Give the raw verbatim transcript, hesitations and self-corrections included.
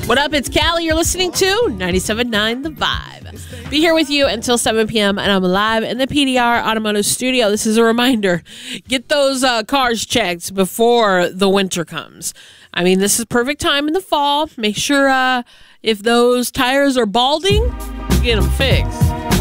What up? It's Callie. You're listening to ninety-seven point nine The Vibe. Be here with you until seven p.m. and I'm live in the P D R Automotive Studio. This is a reminder. Get those uh, cars checked before the winter comes. I mean, this is perfect time in the fall. Make sure uh, if those tires are balding, get them fixed.